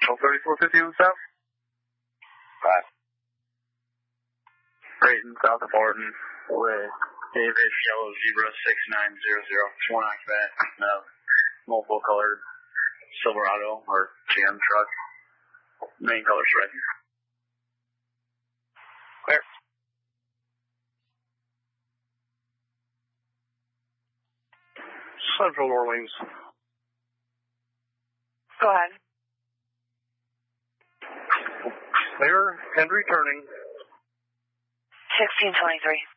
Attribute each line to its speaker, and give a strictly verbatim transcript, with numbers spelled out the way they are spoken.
Speaker 1: thirty-four fifty on south.
Speaker 2: Five.
Speaker 1: Brayton, south of Barton, with David Yellow Zebra six nine zero zero. One occupant, uh, multiple colored Silverado or G M truck. Main color's red.
Speaker 2: Clear.
Speaker 3: Central Orleans.
Speaker 4: Go ahead.
Speaker 3: Clear and returning.
Speaker 4: sixteen twenty-three.